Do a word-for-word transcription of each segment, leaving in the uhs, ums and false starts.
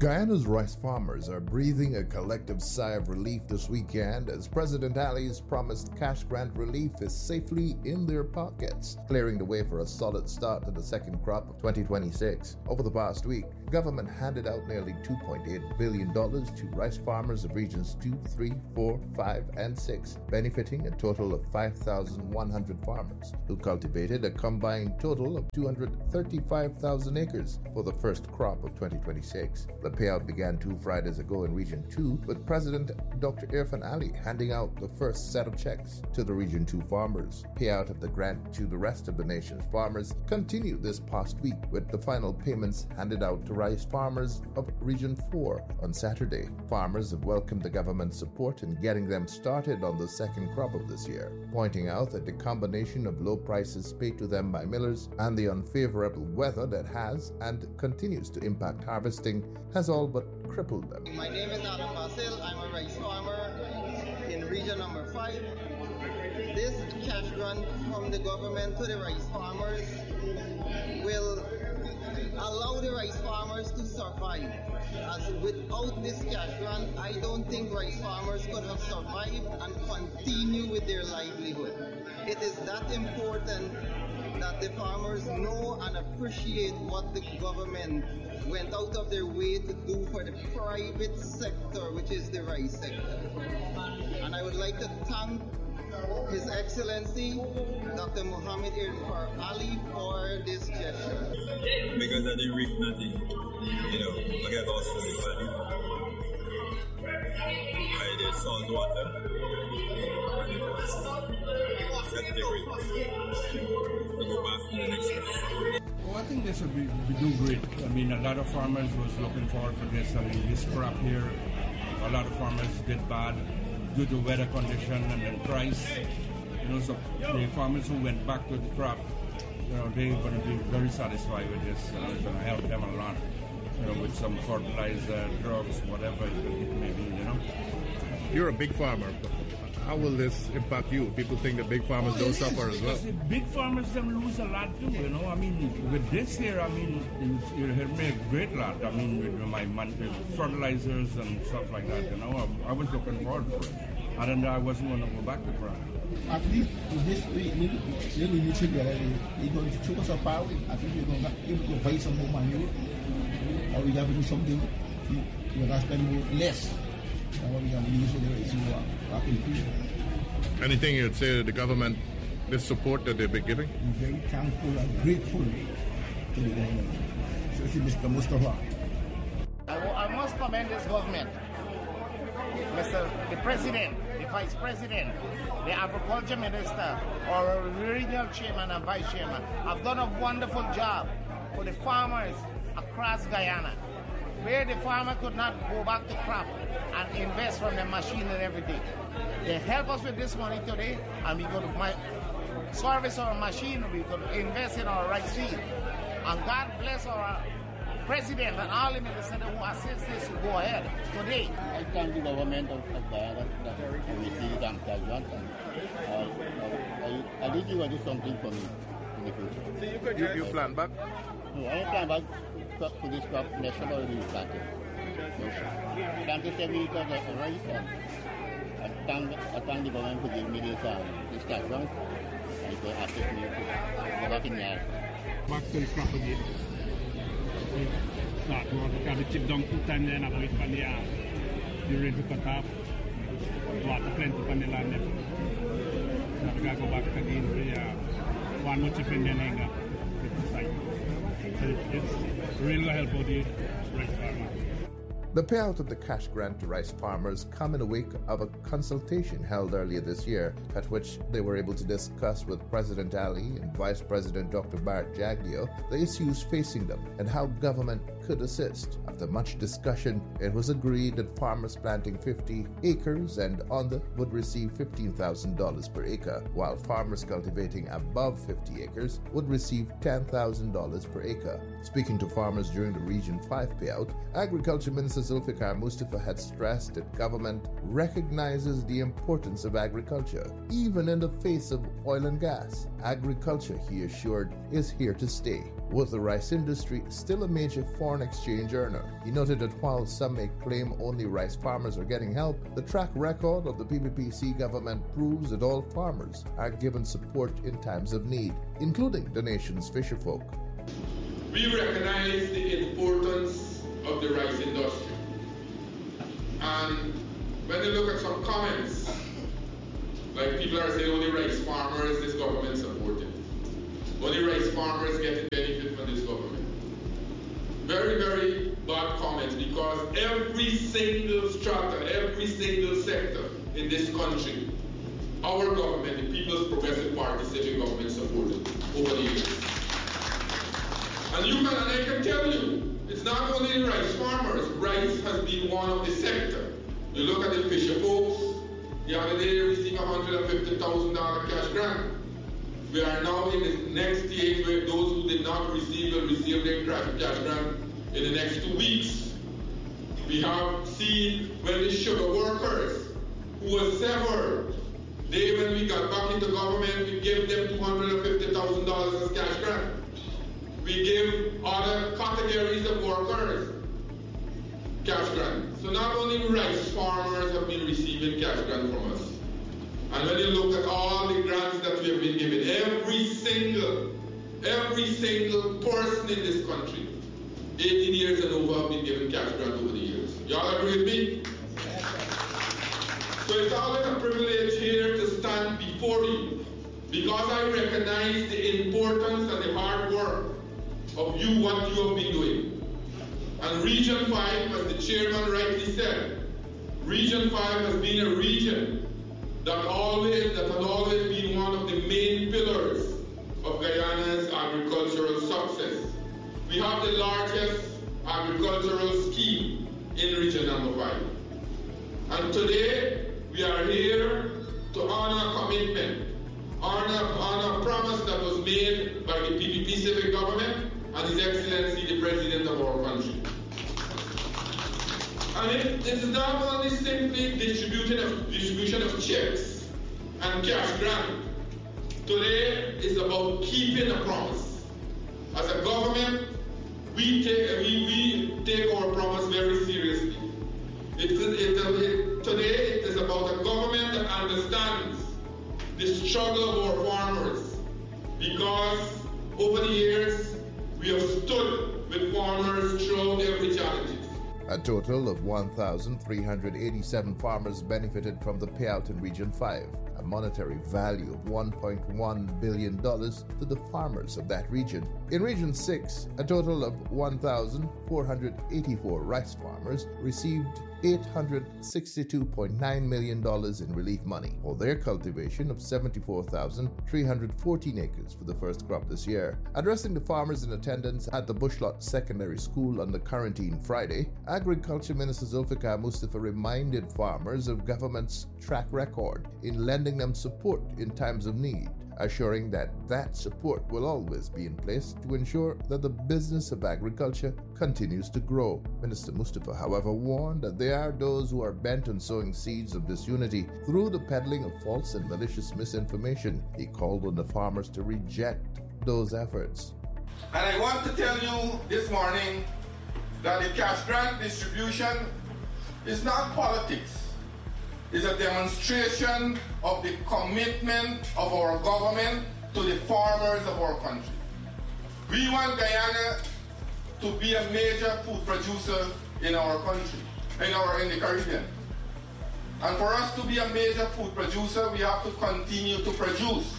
Guyana's rice farmers are breathing a collective sigh of relief this weekend as President Ali's promised cash grant relief is safely in their pockets, clearing the way for a solid start to the second crop of twenty twenty-six. Over the past week, government handed out nearly two point eight billion dollars to rice farmers of regions two, three, four, five, and six, benefiting a total of five thousand one hundred farmers who cultivated a combined total of two hundred thirty-five thousand acres for the first crop of twenty twenty-six. The payout began two Fridays ago in Region two, with President Doctor Irfaan Ali handing out the first set of checks to the Region two farmers. Payout of the grant to the rest of the nation's farmers continued this past week, with the final payments handed out to rice farmers of Region four on Saturday. Farmers have welcomed the government's support in getting them started on the second crop of this year, pointing out that the combination of low prices paid to them by millers and the unfavorable weather that has and continues to impact harvesting has all but crippled them. My name is Adam Basil. I'm a rice farmer in region number five. This cash grant from the government to the rice farmers will allow the rice farmers to survive. As without this cash grant, I don't think rice farmers could have survived and continue with their livelihood. It is that important that the farmers know and appreciate what the government went out of their way to do for the private sector, which is the rice sector. And I would like to thank His Excellency Doctor Muhammad Irfaan Ali for this gesture. Because I didn't reach nothing, you know, I get lost in the value. I did salt water. That's the great. To go back to the next one. Well, I think this would be, be do great. I mean, a lot of farmers was looking forward for this. I mean, this crop here, a lot of farmers did bad due to weather condition and then price. You know, so the farmers who went back to the crop, you know, they're going to be very satisfied with this. You know, it's going to help them a lot. You know, with some fertilizer, drugs, whatever it may be. You know. You're a big farmer. How will this impact you? People think the big farmers don't suffer as well. The big farmers them lose a lot too, you know. I mean, with this here, I mean, you helped me a great lot. I mean, with my with fertilizers and stuff like that, you know. I, I was looking forward for it. I didn't know I wasn't going to go back to crop. At least this week, maybe you should get you're going to choke us up power. I think you're going to able to buy some more manure, or we have to do something. You're going to spend more less. Anything you'd say to the government, this support that they've been giving? I'm very thankful and grateful to the government, especially Mister Mustafa. I, I must commend this government, Mister the President, the Vice President, the Agriculture Minister, our regional chairman and vice chairman have done a wonderful job for the farmers across Guyana, where the farmer could not go back to crop and invest from the machine and everything. They help us with this money today, and we go to my service our machine, we could invest in our rice field. And God bless our president and all the ministers who assist this to go ahead today. I thank the government of, of Guyana that we see them grant, and uh, I, I think you will do something for me in the future. So you could you, you plan back? No, I plan back. To this crop next year already planted. So, planted every week of the rice, and I thank, I thank the government for giving me this, um, this cash grant, and for asking me to go back in there. Back to the crop again. Start work, have the chip down two times, then I wait for the uh, the rain to cut off, water plenty on the land. So I gotta go back again for the uh, one more chip and then hang up with the site. So it's really help out the rice farmer. The payout of the cash grant to rice farmers come in the wake of a consultation held earlier this year, at which they were able to discuss with President Ali and Vice President Doctor Bart Jagdeo the issues facing them and how government could assist. After much discussion, it was agreed that farmers planting fifty acres and under would receive fifteen thousand dollars per acre, while farmers cultivating above fifty acres would receive ten thousand dollars per acre. Speaking to farmers during the Region five payout, Agriculture Minister Zulfikar Mustafa had stressed that government recognizes the importance of agriculture, even in the face of oil and gas. Agriculture, he assured, is here to stay, with the rice industry still a major foreign exchange earner. He noted that while some may claim only rice farmers are getting help, the track record of the P P P C government proves that all farmers are given support in times of need, including the nation's fisherfolk. We recognize the importance of the rice industry. And when you look at some comments, like people are saying only rice farmers, this government supported. Only rice farmers get benefit from this government. Very, very bad comments, because every single strata, every single sector in this country, our government, the People's Progressive Party, civic government supported over the years. And you can, and I can tell you, it's not only the rice farmers. Rice has been one of the sector. You look at the fisher folks, the other day they received one hundred fifty thousand dollars cash grant. We are now in the next stage where those who did not receive will receive their cash grant in the next two weeks. We have seen when the sugar workers who were severed, they, when we got back into government, we gave them two hundred fifty thousand dollars as cash grant. We give other categories of workers cash grant. So not only rice farmers have been receiving cash grant from us. And when you look at all the grants that we have been given, every single, every single person in this country, eighteen years and over, have been given cash grant over the years. Y'all agree with me? So it's always a privilege here to stand before you, because I recognize the importance and the hard work of you, what you have been doing. And Region five, as the chairman rightly said, Region five has been a region that always, that has always been one of the main pillars of Guyana's agricultural success. We have the largest agricultural scheme in Region number five. And today, we are here to honor a commitment, honor, honor a promise that was made by the P P P civic government and His Excellency, the President of our country. And it is not only simply distribution of, distribution of checks and cash grant. Today is about keeping a promise. As a government, we take, we, we take our promise very seriously. It, it, it, today it is about a government that understands the struggle of our farmers, because over the years, we have stood with farmers throughout every challenge. A total of one thousand three hundred eighty-seven farmers benefited from the payout in Region five, a monetary value of one point one billion dollars to the farmers of that region. In Region six, a total of one thousand four hundred eighty-four rice farmers received eight hundred sixty-two point nine million dollars in relief money for their cultivation of seventy-four thousand three hundred fourteen acres for the first crop this year. Addressing the farmers in attendance at the Bushlot Secondary School on the quarantine Friday, Agriculture Minister Zulfikar Mustafa reminded farmers of government's track record in lending them support in times of need, assuring that that support will always be in place to ensure that the business of agriculture continues to grow. Minister Mustafa, however, warned that there are those who are bent on sowing seeds of disunity through the peddling of false and malicious misinformation. He called on the farmers to reject those efforts. And I want to tell you this morning that the cash grant distribution is not politics. It's a demonstration of the commitment of our government to the farmers of our country. We want Guyana to be a major food producer in our country, in our in the Caribbean. And for us to be a major food producer, we have to continue to produce.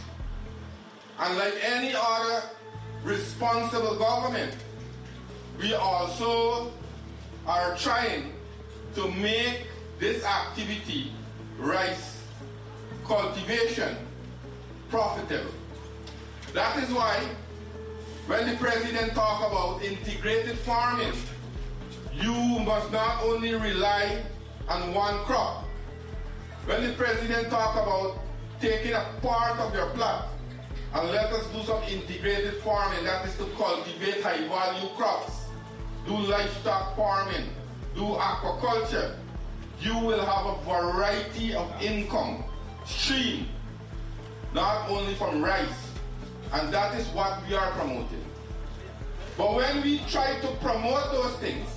And like any other responsible government, we also are trying to make this activity, rice cultivation, profitable. That is why when the president talks about integrated farming, you must not only rely on one crop. When the president talks about taking a part of your plot and let us do some integrated farming, that is to cultivate high value crops, do livestock farming, do aquaculture, you will have a variety of income stream, not only from rice, and that is what we are promoting. But when we try to promote those things,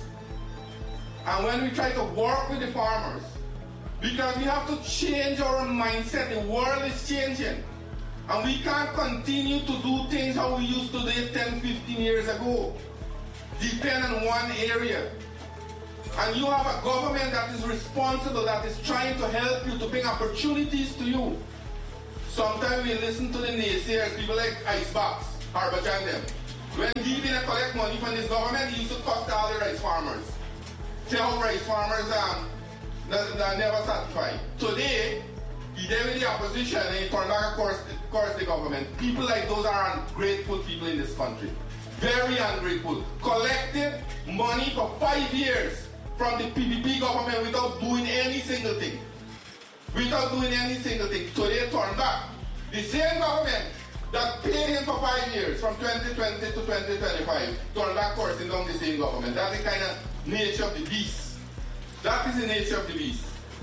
and when we try to work with the farmers, because we have to change our mindset, the world is changing, and we can't continue to do things how we used to do it ten, fifteen years ago, depend on one area. And you have a government that is responsible, that is trying to help you, to bring opportunities to you. Sometimes we listen to the naysayers, people like Icebox, Harbachan them. When he didn't collect money from this government, he used to cost all the rice farmers. Tell rice farmers um, that, that never satisfied. Today, he did with the opposition and he turned back, of course, of course, the government. People like those are ungrateful people in this country. Very ungrateful. Collected money for five years from the P P P government without doing any single thing. Without doing any single thing. Today, turn back. The same government that paid him for five years, from twenty twenty to twenty twenty-five, turn back coursing down the same government. That's the kind of nature of the beast. That is the nature of the beast.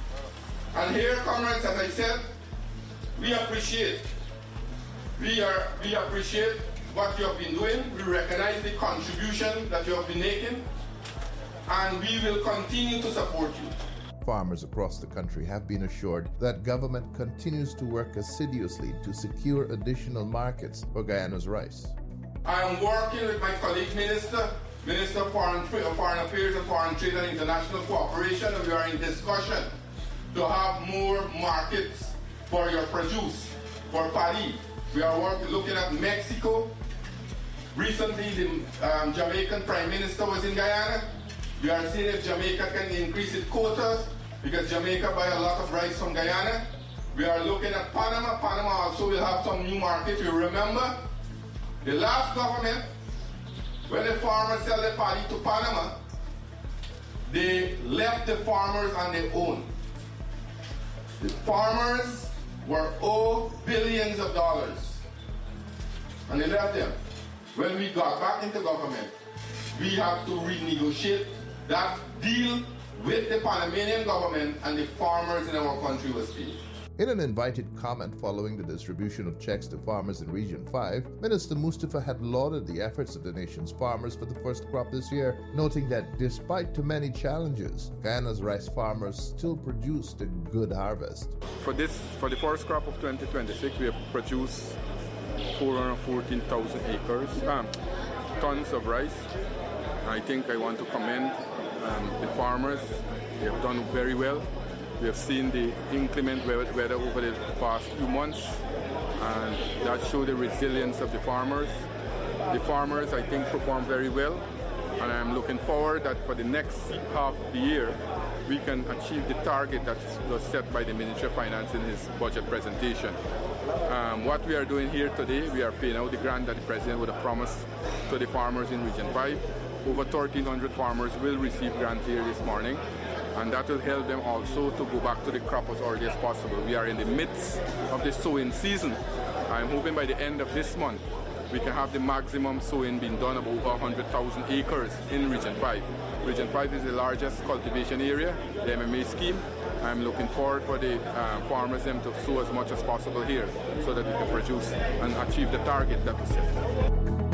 And here, comrades, as I said, we appreciate. We are we appreciate what you have been doing. We recognize the contribution that you have been making, and we will continue to support you. Farmers across the country have been assured that government continues to work assiduously to secure additional markets for Guyana's rice. I am working with my colleague minister, Minister of Foreign, Foreign Affairs and Foreign Trade and International Cooperation, and we are in discussion to have more markets for your produce, for paddy. We are working, looking at Mexico. Recently, the um, Jamaican Prime Minister was in Guyana. We are seeing if Jamaica can increase its quotas, because Jamaica buy a lot of rice from Guyana. We are looking at Panama. Panama also will have some new markets. You remember the last government, when the farmers sell their paddy to Panama, they left the farmers on their own. The farmers were owed billions of dollars, and they left them. When we got back into government, we have to renegotiate that deal with the Panamanian government, and the farmers in our country was paid. In an invited comment following the distribution of checks to farmers in Region five, Minister Mustafa had lauded the efforts of the nation's farmers for the first crop this year, noting that despite too many challenges, Guyana's rice farmers still produced a good harvest. For this, for the first crop of twenty twenty-six, we have produced four hundred fourteen thousand acres, um, tons of rice. I think I want to commend um, the farmers. They have done very well. We have seen the inclement weather over the past few months, and that showed the resilience of the farmers. The farmers, I think, performed very well, and I'm looking forward that for the next half of the year, we can achieve the target that was set by the Ministry of Finance in his budget presentation. Um, what we are doing here today, we are paying out the grant that the President would have promised to the farmers in Region five. Over thirteen hundred farmers will receive grant here this morning, and that will help them also to go back to the crop as early as possible. We are in the midst of the sowing season. I'm hoping by the end of this month, we can have the maximum sowing being done of over one hundred thousand acres in Region five. Region five is the largest cultivation area, the M M A scheme. I'm looking forward for the uh, farmers them to sow as much as possible here so that we can produce and achieve the target that we set.